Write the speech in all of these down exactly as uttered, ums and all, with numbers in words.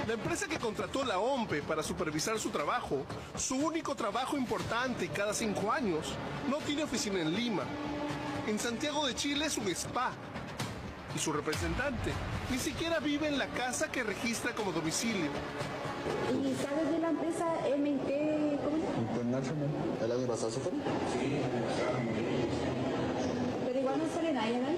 La empresa que contrató la OMPE para supervisar su trabajo, su único trabajo importante cada cinco años, no tiene oficina en Lima. En Santiago de Chile es un spa. Y su representante ni siquiera vive en la casa que registra como domicilio. ¿Y sabes de la empresa M I T? ¿Cómo se llama? International. ¿El año pasado se fue? Sí, pero igual no sale nadie, ¿no?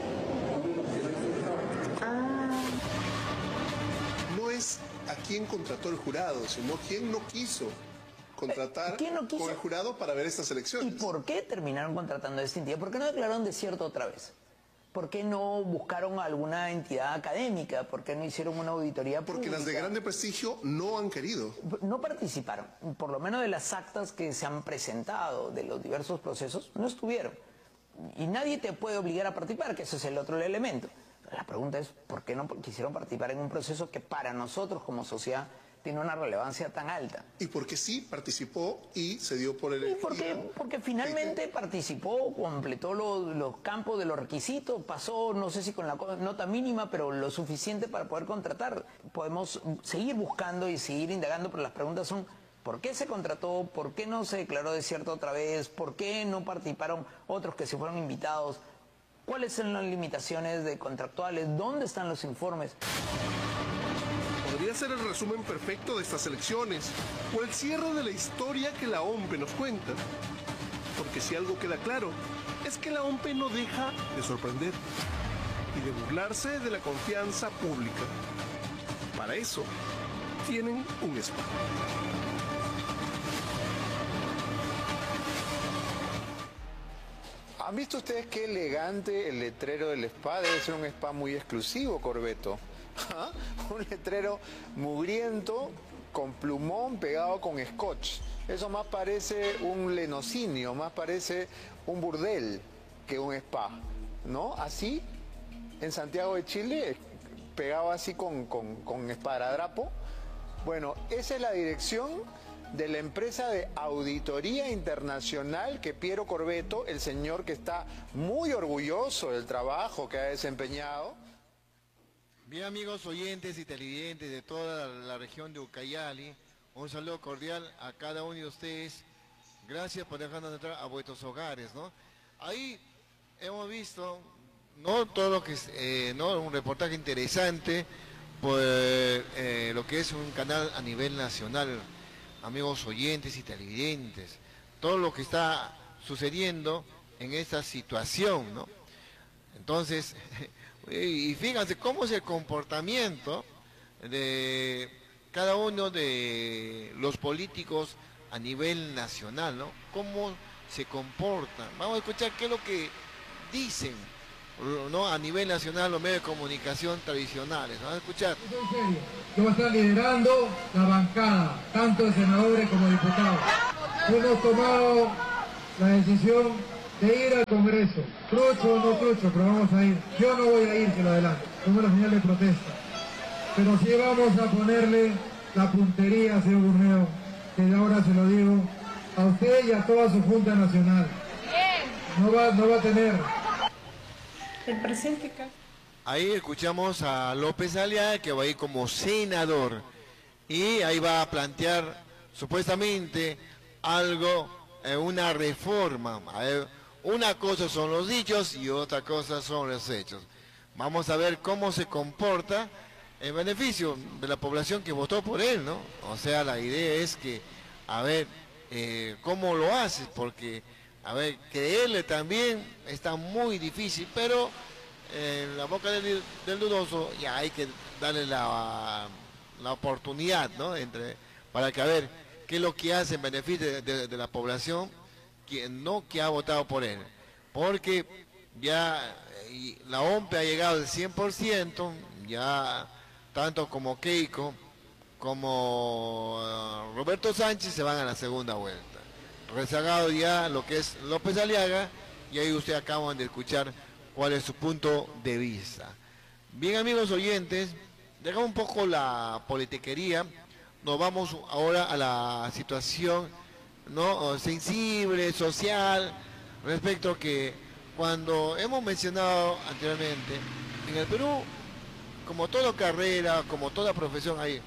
Ah. No es a quién contrató el jurado, sino quién no quiso contratar ¿Quién no quiso? con el jurado para ver estas elecciones. ¿Y por qué terminaron contratando a esta entidad? ¿Por qué no declararon desierto otra vez? ¿Por qué no buscaron alguna entidad académica? ¿Por qué no hicieron una auditoría pública? Porque las de grande prestigio no han querido. No participaron, por lo menos de las actas que se han presentado de los diversos procesos, no estuvieron. Y nadie te puede obligar a participar, que ese es el otro elemento. La pregunta es, ¿por qué no quisieron participar en un proceso que para nosotros como sociedad tiene una relevancia tan alta? Y porque sí participó y se dio por el... Y porque, porque finalmente participó, completó los, los campos de los requisitos, pasó, no sé si con la nota mínima, pero lo suficiente para poder contratar. Podemos seguir buscando y seguir indagando, pero las preguntas son, ¿por qué se contrató? ¿Por qué no se declaró desierto otra vez? ¿Por qué no participaron otros que se fueron invitados? ¿Cuáles son las limitaciones de contractuales? ¿Dónde están los informes? Podría ser el resumen perfecto de estas elecciones o el cierre de la historia que la OMPE nos cuenta. Porque si algo queda claro, es que la OMPE no deja de sorprender y de burlarse de la confianza pública. Para eso, tienen un spa. ¿Han visto ustedes qué elegante el letrero del spa? Debe ser un spa muy exclusivo, Corbeto. ¿Ah? Un letrero mugriento con plumón pegado con scotch. Eso más parece un lenocinio, más parece un burdel que un spa, ¿no? Así, en Santiago de Chile, pegado así con, con, con esparadrapo. Bueno, esa es la dirección de la empresa de auditoría internacional que Piero Corbeto, el señor que está muy orgulloso del trabajo que ha desempeñado. Bien, amigos oyentes y televidentes de toda la región de Ucayali, un saludo cordial a cada uno de ustedes. Gracias por dejarnos entrar a vuestros hogares, ¿no? Ahí hemos visto, no todo lo que es, eh, no un reportaje interesante por eh, lo que es un canal a nivel nacional. Amigos oyentes y televidentes, todo lo que está sucediendo en esta situación, ¿no? Entonces, y fíjense cómo es el comportamiento de cada uno de los políticos a nivel nacional, ¿no? Cómo se comportan. Vamos a escuchar qué es lo que dicen, ¿no? A nivel nacional los medios de comunicación tradicionales. Vamos a escuchar. En serio, yo voy a estar liderando la bancada, tanto de senadores como de diputados. Hemos tomado la decisión de ir al Congreso. Trucho o no trucho, pero vamos a ir. Yo no voy a ir, que lo adelante. Como una señal de protesta. Pero sí vamos a ponerle la puntería, señor Burneo, que de ahora se lo digo, a usted y a toda su Junta Nacional. No va, no va a tener... El presente acá. Ahí escuchamos a López Aliaga, que va a ir como senador, y ahí va a plantear supuestamente algo, eh, una reforma. A ver, una cosa son los dichos y otra cosa son los hechos. Vamos a ver cómo se comporta en beneficio de la población que votó por él, ¿no? O sea, la idea es que, a ver, eh, cómo lo haces, porque, a ver, creerle también está muy difícil, pero en la boca del, del dudoso ya hay que darle la, la oportunidad, ¿no? Entre, para que, a ver, qué es lo que hace en beneficio de, de, de la población, que no que ha votado por él. Porque ya y la OMPE ha llegado al cien por ciento, ya tanto como Keiko como uh, Roberto Sánchez se van a la segunda vuelta. Rezagado ya lo que es López Aliaga, y ahí ustedes acaban de escuchar cuál es su punto de vista. Bien, amigos oyentes, dejamos un poco la politiquería, nos vamos ahora a la situación, ¿no?, sensible, social, respecto a que cuando hemos mencionado anteriormente, en el Perú, como toda carrera, como toda profesión, hay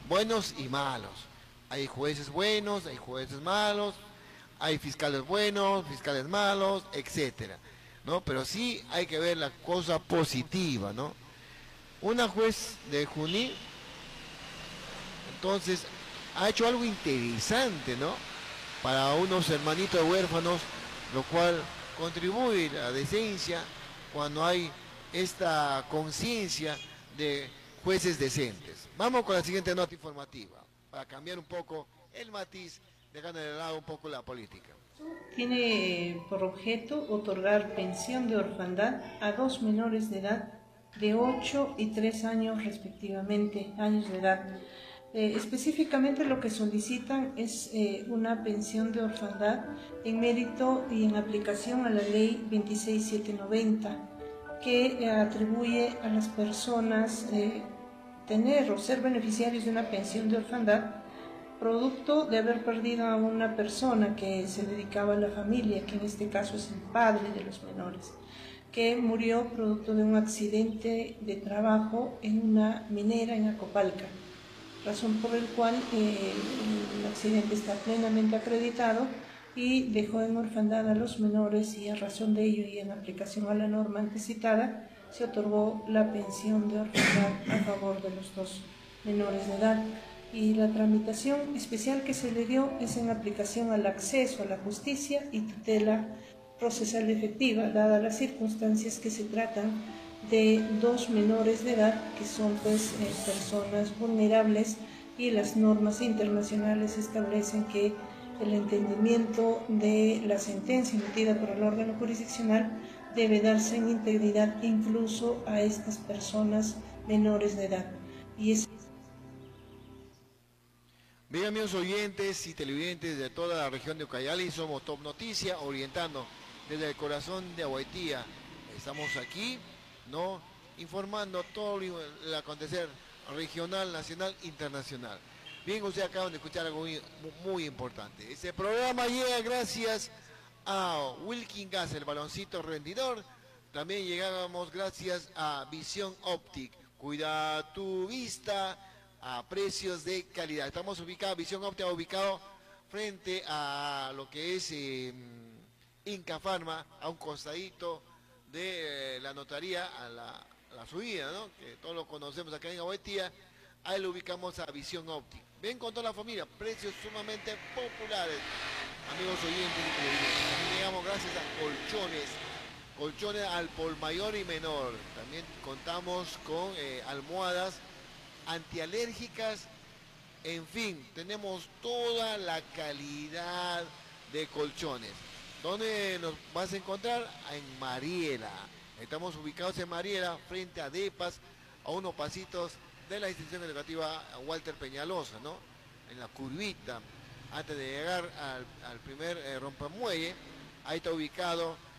buenos y malos. Hay jueces buenos, hay jueces malos, hay fiscales buenos, fiscales malos, etcétera, ¿no? Pero sí hay que ver la cosa positiva, ¿no? Una juez de Junín, entonces, ha hecho algo interesante, ¿no? Para unos hermanitos huérfanos, lo cual contribuye a la decencia cuando hay esta conciencia de jueces decentes. Vamos con la siguiente nota informativa, para cambiar un poco el matiz, dejando de lado un poco la política. Tiene por objeto otorgar pensión de orfandad a dos menores de edad de ocho y tres años respectivamente, años de edad. Eh, específicamente lo que solicitan es eh, una pensión de orfandad en mérito y en aplicación a la ley veintiséis mil setecientos noventa, que eh, atribuye a las personas eh, tener o ser beneficiarios de una pensión de orfandad producto de haber perdido a una persona que se dedicaba a la familia, que en este caso es el padre de los menores, que murió producto de un accidente de trabajo en una minera en Acopalca, razón por el cual eh, el accidente está plenamente acreditado y dejó en orfandad a los menores, y a razón de ello y en aplicación a la norma antecitada se otorgó la pensión de orfandad a favor de los dos menores de edad. Y la tramitación especial que se le dio es en aplicación al acceso a la justicia y tutela procesal efectiva, dadas las circunstancias que se tratan de dos menores de edad que son pues eh, personas vulnerables, y las normas internacionales establecen que el entendimiento de la sentencia emitida por el órgano jurisdiccional debe darse en integridad incluso a estas personas menores de edad. Y es Bien, amigos oyentes y televidentes de toda la región de Ucayali, somos Top Noticia, orientando desde el corazón de Ahuetía. Estamos aquí, ¿no?, informando todo el acontecer regional, nacional, internacional. Bien, ustedes acaban de escuchar algo muy, muy importante. Este programa llega gracias a Wilkin Gas, el baloncito rendidor. También llegamos gracias a Visión Optic. Cuida tu vista a precios de calidad. Estamos ubicados, Visión Óptica ubicado frente a lo que es eh, Inca Pharma, a un costadito de eh, la notaría, a la, a la subida, ¿no?, que todos lo conocemos acá en Ahuetía. Ahí lo ubicamos a Visión Óptica. Ven con toda la familia, precios sumamente populares, amigos oyentes y televidentes. También llegamos gracias a Colchones, colchones al por mayor y menor. También contamos con eh, almohadas antialérgicas, en fin, tenemos toda la calidad de colchones. ¿Dónde nos vas a encontrar? En Mariela. Estamos ubicados en Mariela, frente a Depas, a unos pasitos de la institución educativa Walter Peñalosa, ¿no?, en la curvita, antes de llegar al, al primer eh, rompemuelle. Ahí está ubicado